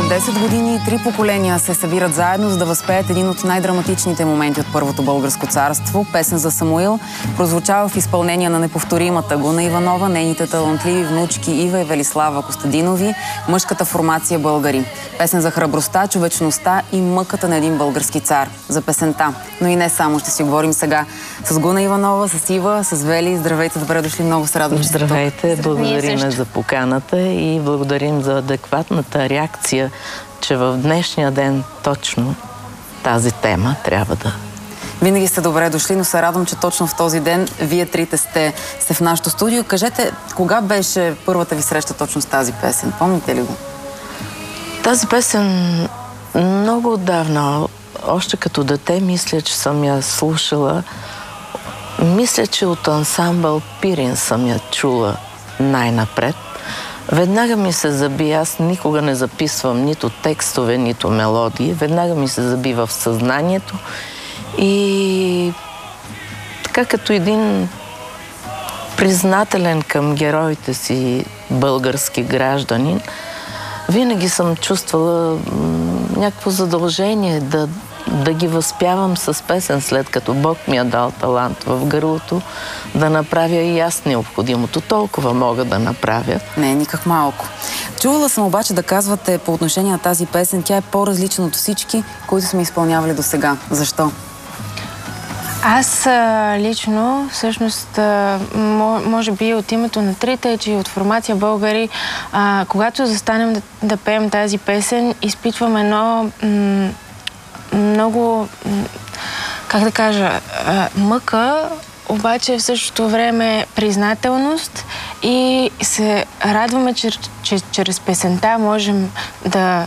10 години 3 поколения се събират заедно, за да възпеят един от най-драматичните моменти от Първото българско царство. Песен за Самуил прозвучава в изпълнение на неповторимата Гуна Иванова, нейните талантливи внучки Ива и Велислава Костадинови, мъжката формация българи. Песен за храбростта, човечността и мъката на един български цар. За песента, но и не само, ще си говорим сега с Гуна Иванова, с Ива, с Вели. Здравейте, добре дошли, много се радвам, че сте тук. Здравейте, благодарим за поканата и благодарим за адекватната реакция, че в днешния ден точно тази тема трябва да... Винаги сте добре дошли, но се радвам, че точно в този ден вие трите сте в нашото студио. Кажете, кога беше първата ви среща точно с тази песен? Помните ли го? Тази песен много отдавна, още като дете, мисля, че съм я слушала. Мисля, че от ансамбъл Пирин съм я чула най-напред. Веднага ми се заби, аз никога не записвам нито текстове, нито мелодии. Веднага ми се заби в съзнанието и така като един признателен към героите си български гражданин, винаги съм чувствала някакво задължение да ги възпявам с песен, след като Бог ми е дал талант в гърлото, да направя и аз необходимото. Толкова мога да направя. Не, никак малко. Чувала съм обаче да казвате по отношение на тази песен, тя е по-различна от всички, които сме изпълнявали до сега. Защо? Аз лично, всъщност, може би от името на трите, че от формация българи, когато застанем да пеем тази песен, изпитвам едно много, как да кажа, мъка, обаче в същото време признателност и се радваме, че чрез песента можем да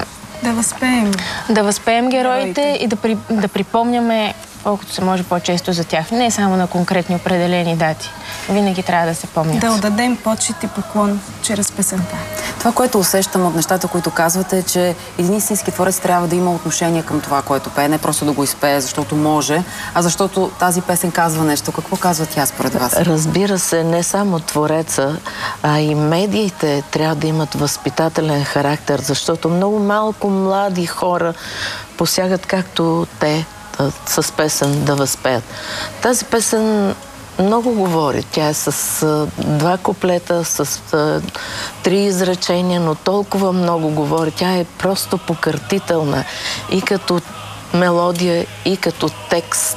възпеем героите и да припомняме колкото се може по-често за тях. Не само на конкретни определени дати. Винаги трябва да се помнят. Да отдадем почет и поклон чрез песента. Това, което усещам от нещата, които казвате, е, че един истински творец трябва да има отношение към това, което пее. Не просто да го изпее, защото може, а защото тази песен казва нещо. Какво казва тя според вас? Разбира се, не само твореца, а и медиите трябва да имат възпитателен характер, защото много малко млади хора посягат както те с песен да възпеят. Тази песен много говори. Тя е с 2 куплета, с 3 изречения, но толкова много говори. Тя е просто покъртителна и като мелодия, и като текст.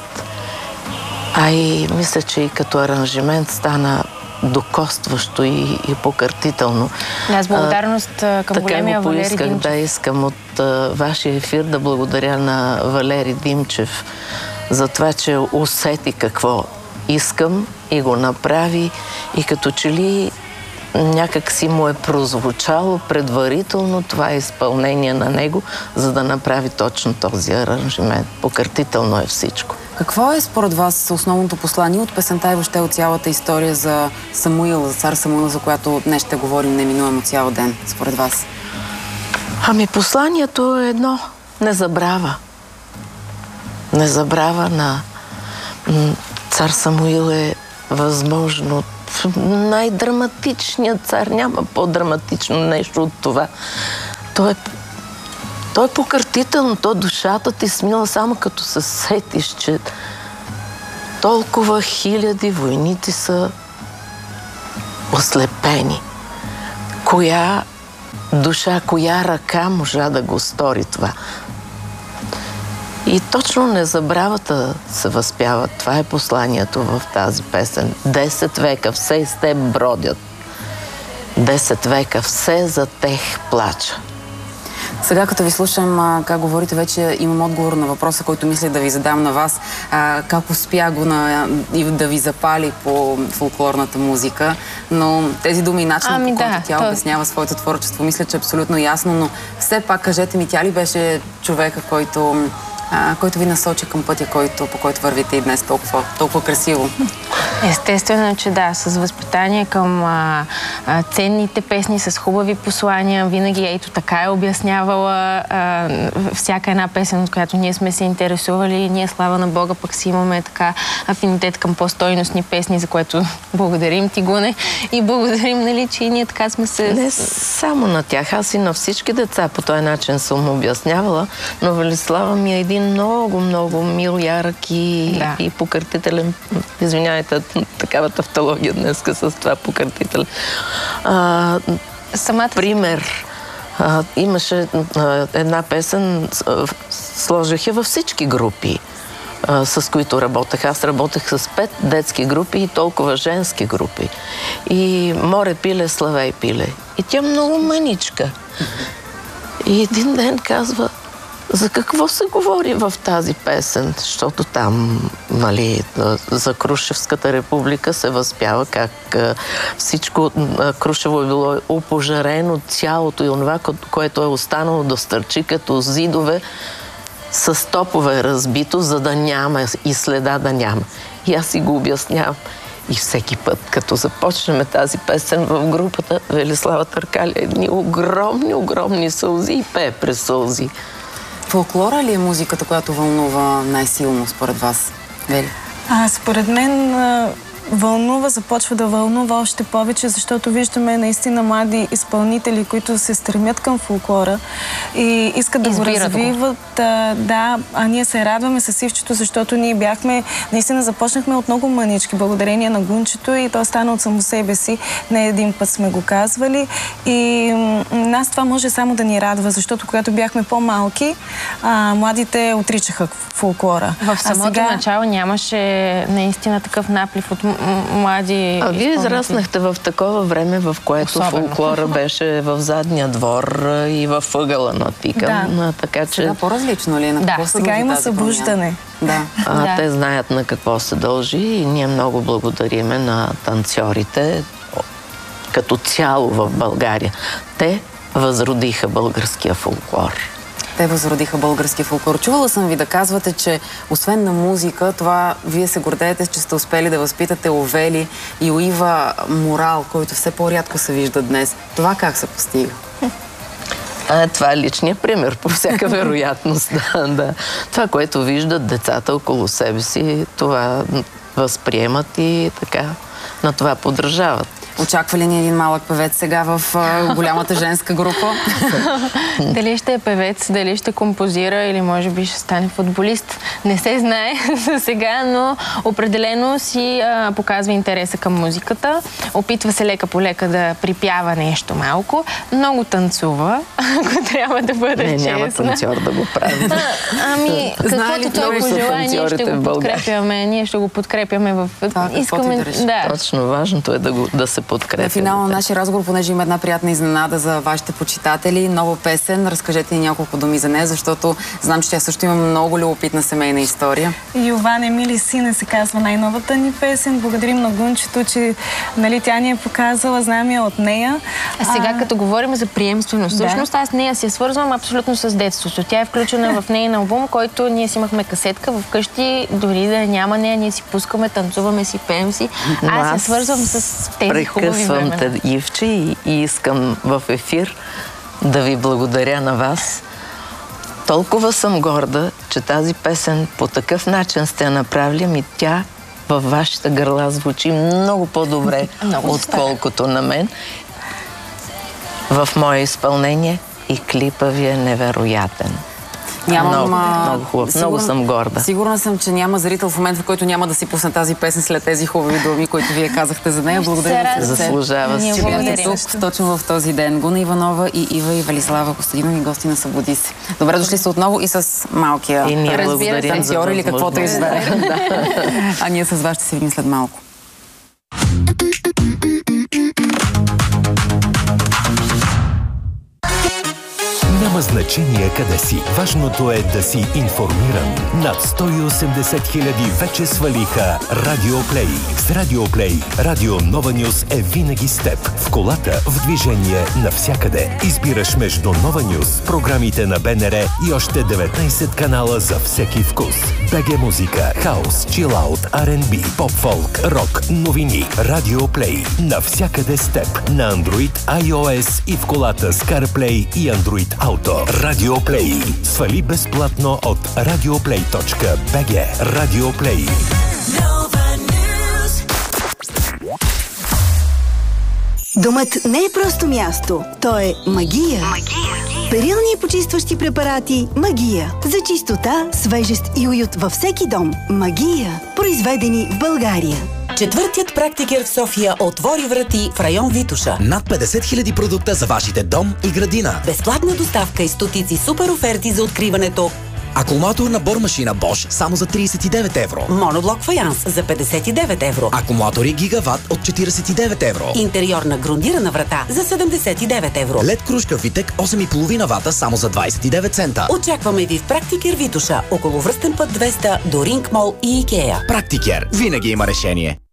А и мисля, че и като аранжимент стана докостващо и покъртително. Аз благодарност към големия Валери Димчев. Така го поисках, да, искам от вашия ефир да благодаря на Валери Димчев за това, че усети какво искам и го направи и като че ли някак си му е прозвучало предварително това изпълнение на него, за да направи точно този аранжимент. Покъртително е всичко. Какво е според вас основното послание от песента и въобще от цялата история за Самуил, за цар Самуил, за която днес ще говорим неминуемо цял ден, според вас? Ами посланието е едно. Не забрава. Не забрава на цар Самуил е възможно най-драматичният цар. Няма по-драматично нещо от това. Той е покъртително, душата ти смила само като се сетиш, че толкова хиляди войници са ослепени. Коя душа, коя ръка можа да го стори това? И точно незабравата се възпява. Това е посланието в тази песен. 10 века все с теб бродят. 10 века все за тех плача. Сега, като ви слушам как говорите, вече имам отговор на въпроса, който мислех да ви задам на вас. Как успя го да ви запали по фолклорната музика, но тези думи и начинът, по който тя обяснява своето творчество, мисля, че е абсолютно ясно, но все пак кажете ми, тя ли беше човека, който който ви насочи към пътя, по който вървите и днес толкова красиво? Естествено, че да, с възпитание към ценните песни, с хубави послания. Винаги ето така е обяснявала всяка една песен, от която ние сме се интересували. Ние, слава на Бога, пък си имаме така афинитет към по-стойностни песни, за което благодарим ти, Гуне, и благодарим, нали, че и ние така сме се... Не само на тях, аз и на всички деца по този начин съм обяснявала, но Велислава ми е един много, много мил, ярък и покъртителен. Извинявайте, такава тавтология днеска с това покъртителен. Пример. Имаше една песен, сложих я във всички групи, с които работех. Аз работех с 5 детски групи и толкова женски групи. И море пиле, славей пиле. И тя много мъничка. И един ден казва: за какво се говори в тази песен? Защото там, нали, за Крушевската република се възпява как всичко Крушево е било опожарено, цялото и онова, което е останало да стърчи като зидове, с топове разбито, за да няма и следа да няма. И аз си го обяснявам. И всеки път, като започнем тази песен в групата, Велислава търкаля едни огромни, огромни сълзи и пее през сълзи. Фолклора ли е музиката, която вълнува най-силно според вас, Вели? Според мен започва да вълнува още повече, защото виждаме наистина млади изпълнители, които се стремят към фолклора и искат да го развиват. Да, а ние се радваме с Ивчето, защото ние наистина започнахме от много мънички, благодарение на Гунчето, и то стана от само себе си. Не един път сме го казвали. И нас това може само да ни радва, защото когато бяхме по-малки, младите отричаха фолклора. В самото начало нямаше наистина такъв наплив от млади... А вие израснахте в такова време, в което фолклора беше в задния двор и в ъгъла на Тикън. Така че... Сега по-различно ли е? Да, сега има събуждане. Те знаят на какво се дължи и ние много благодариме на танцорите като цяло в България. Те възродиха българския фолклор. Те възродиха българския фолклор. Чувала съм ви да казвате, че освен на музика, това вие се гордеете, че сте успели да възпитате у Вели и у Ива морал, който все по-рядко се вижда днес. Това как се постига? Това е личният пример, по всяка вероятност. Това, което виждат децата около себе си, това възприемат и така на това поддържават. Очаква ли ни един малък певец сега в голямата женска група? Дали ще е певец, дали ще композира или може би ще стане футболист. Не се знае за сега, но определено си показва интереса към музиката. Опитва се лека по лека да припява нещо малко. Много танцува, ако трябва да бъде честна. Няма танцор да го прави. Каквото той пожелае, ние ще го подкрепяме. Ние ще го подкрепяме в... Точно, важното е да се подкрепя. На финал на нашия разговор, понеже има една приятна изненада за вашите почитатели, нова песен. Разкажете ни няколко думи за нея, защото знам, че тя също има много любопитна семейна история. Йоване, мили сине се казва най-новата ни песен. Благодарим на Гунчето, че тя ни е показала, знам я от нея. Сега като говорим за приемственост, всъщност аз нея се свързвам абсолютно с детството. Тя е включена в нейн албум, който ние си имахме касетка вкъщи, дори да няма нея, ние си пускаме, танцуваме си, пеем си. Аз се свързвам с тези прекъсвам те, Ивче, и искам в ефир да ви благодаря на вас. Толкова съм горда, че тази песен по такъв начин сте я направили, ами тя във вашите гърла звучи много по-добре, отколкото на мен. В мое изпълнение и клипа ви е невероятен. Много хубав. Много съм горда. Сигурна съм, че няма зрител в момента, в който няма да си пусне тази песен след тези хубави думи, които вие казахте за нея. Благодаря ви. Заслужава се. Че бяхте тук точно в този ден. Гуна Иванова и Ива и Велислава Костадинова, гости на Събуди се. Добре дошли се отново и с малкия танцор или каквото избере. А ние с вас ще се видим след малко. Няма значение къде си. Важното е да си информиран. Над 180 хиляди вече свалиха Радиоплей. С Радиоплей Радио Нова Нюс е винаги с теб. В колата, в движение, навсякъде. Избираш между Нова Нюс, програмите на БНР и още 19 канала за всеки вкус. БГ музика, хаус, чилаут, R&B, поп-фолк, рок, новини. Радиоплей. Навсякъде с теб. На Android, iOS и в колата с CarPlay и Android Auto. Радиоплей. Свали безплатно от radioplay.bg. Радиоплей. Домът не е просто място. То е магия. Перилни и почистващи препарати Магия. За чистота, свежест и уют във всеки дом. Магия. Произведени в България. Четвъртият практикер в София отвори врати в район Витоша. Над 50 000 продукта за вашите дом и градина. Безплатна доставка и стотици супер оферти за откриването. Акумулаторна бормашина Bosch само за 39 евро. Моноблок фаянс за 59 евро. Акумулатори Гигават от 49 евро. Интериорна грундирана врата за 79 евро. LED кружка Витек 8,5 вата само за 29 цента. Очакваме ви в Практикер Витоша, около Връстен път 200 до Ринг Мол и Икеа. Практикер. Винаги има решение.